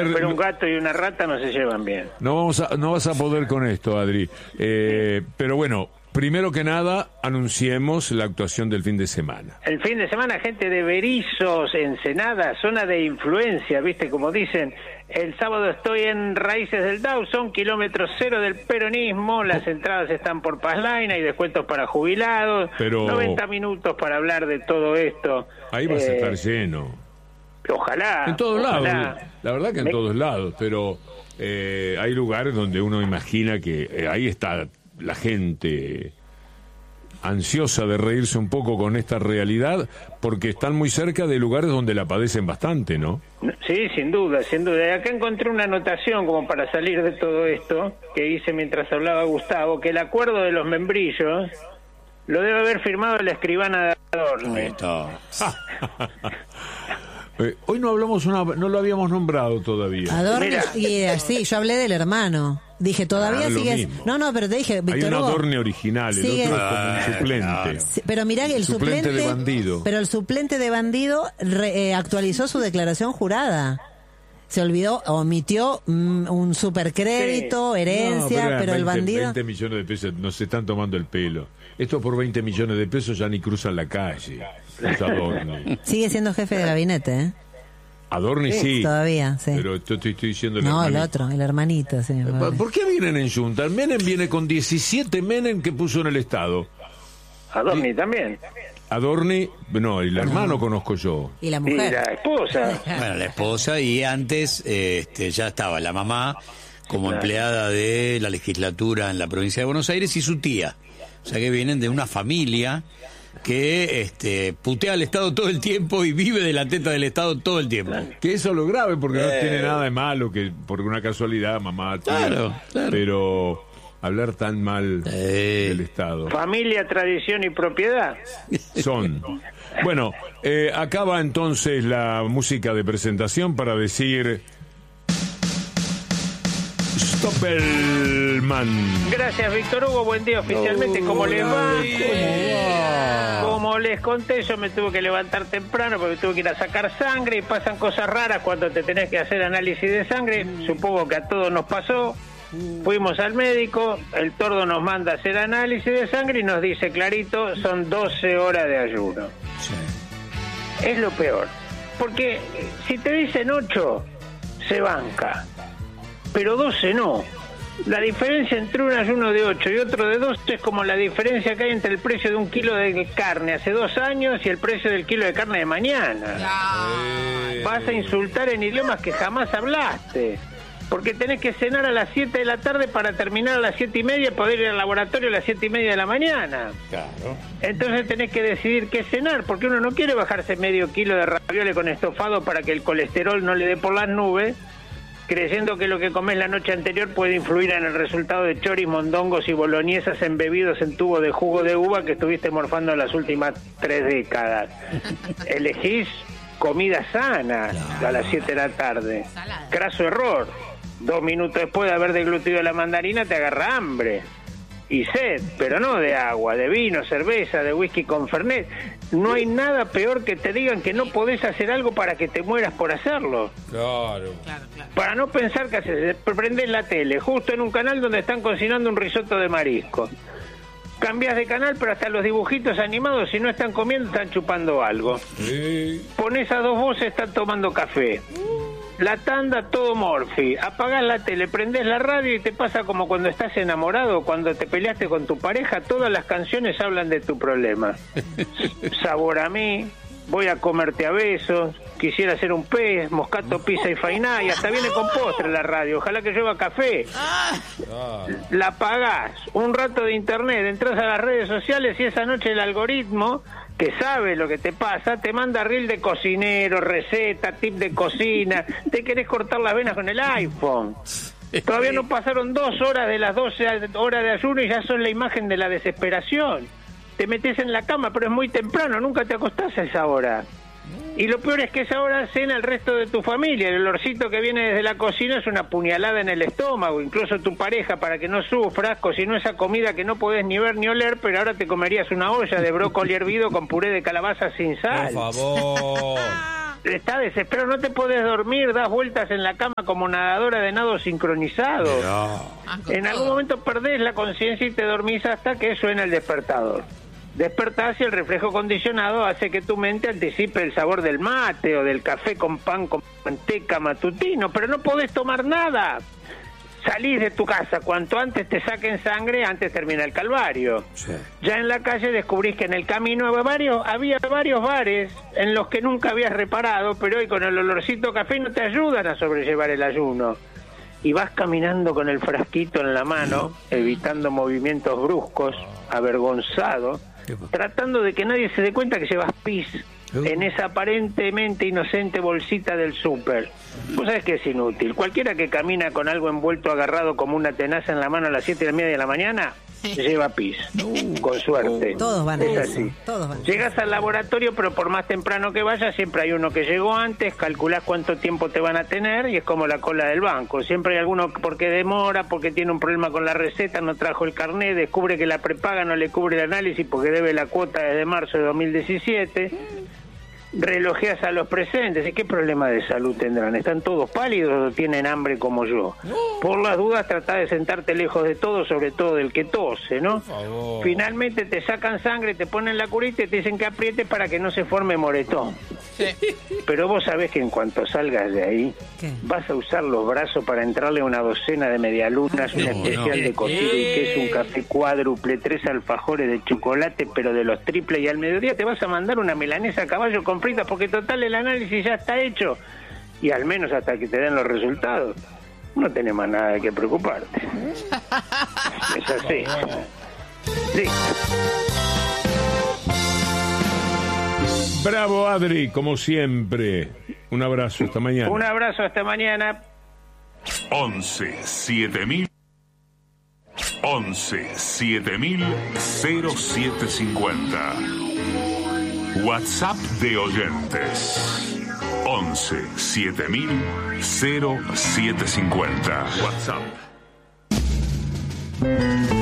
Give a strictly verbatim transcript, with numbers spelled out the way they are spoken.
poder... Pero un gato y una rata no se llevan bien. No, vamos a, no vas a poder con esto, Adri. Eh, pero bueno, primero que nada, anunciemos la actuación del fin de semana. El fin de semana, gente de Berizos, Ensenada, zona de influencia, ¿viste? Como dicen, el sábado estoy en Raíces del Dawson, kilómetro cero del peronismo, las entradas están por Pazlaina, hay descuentos para jubilados, pero... noventa minutos para hablar de todo esto. Ahí vas eh... a estar lleno. Ojalá. En todos ojalá. lados, la verdad que en Me... todos lados, pero eh, hay lugares donde uno imagina que eh, ahí está la gente ansiosa de reírse un poco con esta realidad, porque están muy cerca de lugares donde la padecen bastante, ¿no? Sí, sin duda, sin duda. Acá encontré una anotación como para salir de todo esto, que hice mientras hablaba Gustavo, que el acuerdo de los membrillos lo debe haber firmado la escribana de Adorno. Ahí está. Eh, hoy no hablamos una, no lo habíamos nombrado todavía. Adorno, y sí, yo hablé del hermano. Dije, todavía ah, sigue. No, no, pero te dije, Víctor Hay un Hugo, Adorno original, el sigue... otro es como un suplente. Ah, sí, pero mirá que el suplente, suplente de bandido. Pero el suplente de bandido re, eh, actualizó su declaración jurada. Se olvidó, omitió mm, un supercrédito, sí. herencia, no, pero, pero veinte, el bandido... veinte millones de pesos, nos están tomando el pelo. Esto por veinte millones de pesos ya ni cruzan la calle. Los Adorno. Sigue siendo jefe de gabinete, ¿eh? Adorni sí, sí, todavía, sí. Pero esto te estoy diciendo el No, hermanito. el otro, el hermanito, sí. ¿Por, ¿Por qué vienen en junta? Menem viene con diecisiete Menem que puso en el Estado. Adorni y, también. Adorni, no, el hermano no. conozco yo. Y la mujer. Y la esposa. Bueno, la esposa, y antes eh, este, ya estaba la mamá como claro. empleada de la legislatura en la provincia de Buenos Aires y su tía. O sea que vienen de una familia que este, putea al Estado todo el tiempo y vive de la teta del Estado todo el tiempo. Que eso es lo grave, porque eh... no tiene nada de malo, que por una casualidad mamá tía, claro, claro. pero hablar tan mal eh... del Estado. Familia, tradición y propiedad. Son. Bueno, eh, acaba entonces la música de presentación para decir... Stoppelman. Gracias, Víctor Hugo. Buen día oficialmente. Oh, ¿Cómo les va? ¿Cómo va? Como les conté, yo me tuve que levantar temprano porque tuve que ir a sacar sangre y pasan cosas raras cuando te tenés que hacer análisis de sangre. Supongo que a todos nos pasó. Fuimos al médico, el tordo nos manda a hacer análisis de sangre y nos dice clarito, son doce horas de ayuno. Sí. Es lo peor. Porque si te dicen ocho, se banca. Pero doce no. La diferencia entre un ayuno de ocho y otro de doce es como la diferencia que hay entre el precio de un kilo de carne hace dos años y el precio del kilo de carne de mañana. Eh, Vas a insultar en idiomas que jamás hablaste. Porque tenés que cenar a las siete de la tarde para terminar a las siete y media y poder ir al laboratorio a las siete y media de la mañana. Claro. Entonces tenés que decidir qué cenar, porque uno no quiere bajarse medio kilo de ravioles con estofado para que el colesterol no le dé por las nubes, creyendo que lo que comés la noche anterior puede influir en el resultado de choris, mondongos y boloñesas embebidos en tubo de jugo de uva que estuviste morfando en las últimas tres décadas. Elegís comida sana a las siete de la tarde. Craso error. Dos minutos después de haber deglutido la mandarina te agarra hambre y sed, pero no de agua, de vino, cerveza, de whisky con fernet. No hay nada peor que te digan que no podés hacer algo para que te mueras por hacerlo. Claro. Claro, claro. Para no pensar que haces, prendés la tele, justo en un canal donde están cocinando un risotto de marisco. Cambiás de canal, pero hasta los dibujitos animados, si no están comiendo, están chupando algo. Sí. Pones a dos voces, están tomando café. La tanda, todo morfi. Apagás la tele, prendés la radio y te pasa como cuando estás enamorado, cuando te peleaste con tu pareja, todas las canciones hablan de tu problema. Sabor a mí, voy a comerte a besos, quisiera hacer un pez, moscato, pizza y fainá, y hasta viene con postre la radio, ojalá que lleva café. La apagás, un rato de internet, entras a las redes sociales y esa noche el algoritmo, que sabe lo que te pasa, te manda reel de cocinero, receta, tip de cocina, te querés cortar las venas con el iPhone. Todavía no pasaron dos horas de las doce horas de ayuno y ya son la imagen de la desesperación. Te metes en la cama, pero es muy temprano, nunca te acostás a esa hora. Y lo peor es que esa hora cena el resto de tu familia. El olorcito que viene desde la cocina es una puñalada en el estómago. Incluso tu pareja, para que no sufras, cocinó esa comida que no podés ni ver ni oler, pero ahora te comerías una olla de brócoli hervido con puré de calabaza sin sal. Por favor. Está desesperado, no te podés dormir, das vueltas en la cama como nadadora de nado sincronizado. No. En algún momento perdés la conciencia y te dormís hasta que suena el despertador. Despertás y el reflejo condicionado hace que tu mente anticipe el sabor del mate o del café con pan con manteca matutino, pero no podés tomar nada. Salís de tu casa, cuanto antes te saquen sangre, antes termina el calvario. Sí. Ya en la calle descubrís que en el camino había varios, había varios bares en los que nunca habías reparado, pero hoy con el olorcito café no te ayudan a sobrellevar el ayuno. Y vas caminando con el frasquito en la mano, evitando movimientos bruscos, avergonzado, tratando de que nadie se dé cuenta que llevas pis en esa aparentemente inocente bolsita del súper. Vos sabés que es inútil. Cualquiera que camina con algo envuelto agarrado como una tenaza en la mano a las siete y media de la mañana, lleva pis. Uh, con suerte. Todos van a es eso. así. Todos van a Llegas al laboratorio, pero por más temprano que vayas, siempre hay uno que llegó antes, calculás cuánto tiempo te van a tener y es como la cola del banco. Siempre hay alguno porque demora, porque tiene un problema con la receta, no trajo el carnet, descubre que la prepaga no le cubre el análisis porque debe la cuota desde marzo de dos mil diecisiete. Relojeas a los presentes. ¿Y qué problema de salud tendrán? ¿Están todos pálidos o tienen hambre como yo? Por las dudas, trata de sentarte lejos de todo, sobre todo del que tose, ¿no? Finalmente te sacan sangre, te ponen la curita y te dicen que aprietes para que no se forme moretón. Sí. Pero vos sabés que en cuanto salgas de ahí, ¿Qué? vas a usar los brazos para entrarle una docena de medialunas, un No, especial no. de cocido y queso, un café cuádruple, tres alfajores de chocolate, pero de los triples, y al mediodía te vas a mandar una milanesa a caballo con fritas, porque total el análisis ya está hecho, y al menos hasta que te den los resultados, no tenés más nada de que preocuparte. Es así. Sí. Bravo, Adri, como siempre. Un abrazo, hasta mañana. Un abrazo, hasta mañana. once siete mil once siete mil cero siete cincuenta. WhatsApp de oyentes once siete mil cero siete cincuenta. WhatsApp.